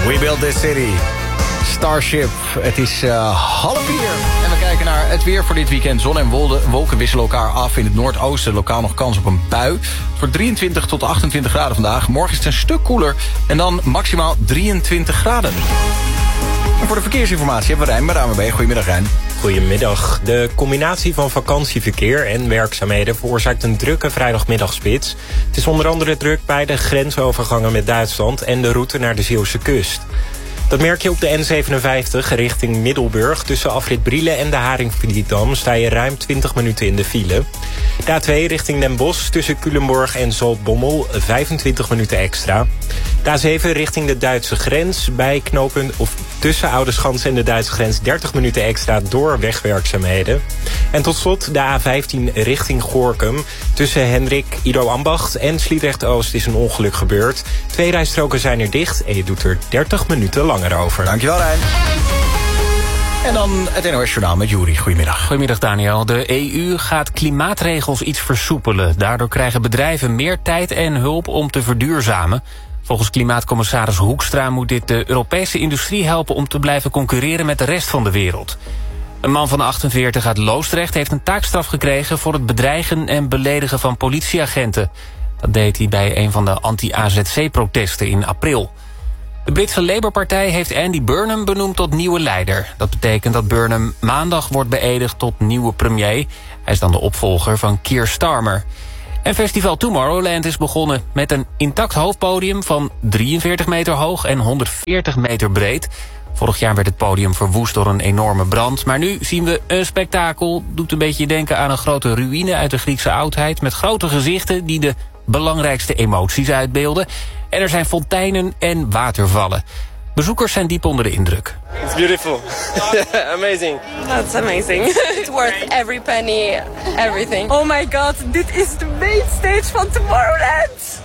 We Build This City. Starship. Het is 3:30. En we kijken naar het weer voor dit weekend. Zon en wolken wisselen elkaar af. In het noordoosten lokaal nog kans op een bui. Voor 23 tot 28 graden vandaag. Morgen is het een stuk koeler. En dan maximaal 23 graden. En voor de verkeersinformatie hebben we Rijn met ANWB. Goedemiddag, Rijn. Goedemiddag. De combinatie van vakantieverkeer en werkzaamheden veroorzaakt een drukke vrijdagmiddagspits. Het is onder andere druk bij de grensovergangen met Duitsland en de route naar de Zeeuwse kust. Dat merk je op de N57 richting Middelburg. Tussen afrit Brielen en de Haringvlietdam sta je ruim 20 minuten in de file. De A2 richting Den Bosch tussen Culemborg en Zaltbommel 25 minuten extra. De A7 richting de Duitse grens bij knooppunt of tussen Oudeschans en de Duitse grens 30 minuten extra door wegwerkzaamheden. En tot slot de A15 richting Gorinchem. Tussen Hendrik, Ido Ambacht en Sliedrecht-Oost is een ongeluk gebeurd. 2 rijstroken zijn er dicht en je doet er 30 minuten langer over. Dankjewel, Rijn. En dan het NOS Journaal met Juri. Goedemiddag. Goedemiddag, Daniel. De EU gaat klimaatregels iets versoepelen. Daardoor krijgen bedrijven meer tijd en hulp om te verduurzamen. Volgens klimaatcommissaris Hoekstra moet dit de Europese industrie helpen om te blijven concurreren met de rest van de wereld. Een man van 48 uit Loosdrecht heeft een taakstraf gekregen voor het bedreigen en beledigen van politieagenten. Dat deed hij bij een van de anti-AZC-protesten in april. De Britse Labour-partij heeft Andy Burnham benoemd tot nieuwe leider. Dat betekent dat Burnham maandag wordt beëdigd tot nieuwe premier. Hij is dan de opvolger van Keir Starmer. En festival Tomorrowland is begonnen met een intact hoofdpodium van 43 meter hoog en 140 meter breed. Vorig jaar werd het podium verwoest door een enorme brand. Maar nu zien we een spektakel. Doet een beetje denken aan een grote ruïne uit de Griekse oudheid met grote gezichten die de belangrijkste emoties uitbeelden. En er zijn fonteinen en watervallen. Bezoekers zijn diep onder de indruk. It's beautiful. Amazing. That's amazing. It's worth every penny, everything. Oh my god, dit is de main stage van Tomorrowland.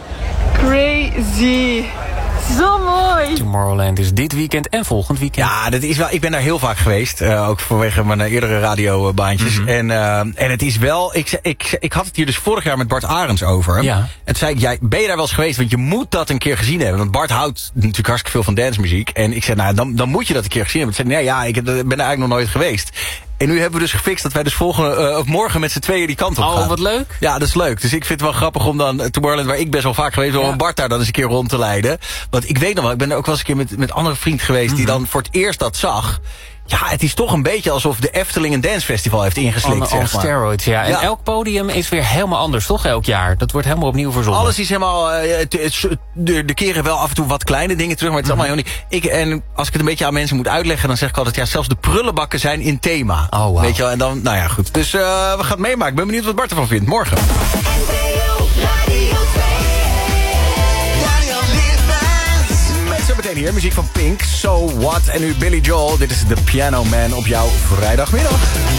Crazy. Zo mooi. Tomorrowland is dit weekend en volgend weekend. Ja, dat is wel. Ik ben daar heel vaak geweest. Ook vanwege mijn eerdere radiobaantjes. En het is wel. Ik had het hier dus vorig jaar met Bart Arends over. Ja. En toen zei ik, ben je daar wel eens geweest? Want je moet dat een keer gezien hebben. Want Bart houdt natuurlijk hartstikke veel van dancemuziek. En ik zei, nou, dan moet je dat een keer gezien hebben. Ik zei, ik ben er eigenlijk nog nooit geweest. En nu hebben we dus gefixt dat wij dus morgen met z'n tweeën die kant op gaan. Oh, wat leuk. Ja, dat is leuk. Dus ik vind het wel grappig om dan Tomorrowland, waar ik best wel vaak geweest ben, om Bart daar dan eens een keer rond te leiden. Want ik weet nog wel, ik ben er ook wel eens een keer met een andere vriend geweest die dan voor het eerst dat zag. Ja, het is toch een beetje alsof de Efteling een dancefestival heeft ingeslikt, On steroids, ja. En elk podium is weer helemaal anders, toch, elk jaar? Dat wordt helemaal opnieuw verzonnen. Alles is helemaal. De keren wel af en toe wat kleine dingen terug, maar het is allemaal heel niet. En als ik het een beetje aan mensen moet uitleggen, dan zeg ik altijd, zelfs de prullenbakken zijn in thema. Oh, wow. Weet je wel, en dan, nou ja, goed. Dus we gaan het meemaken. Ik ben benieuwd wat Bart ervan vindt. Morgen. Meteen hier, muziek van Pink, So What. En nu Billy Joel, dit is The Piano Man op jouw vrijdagmiddag.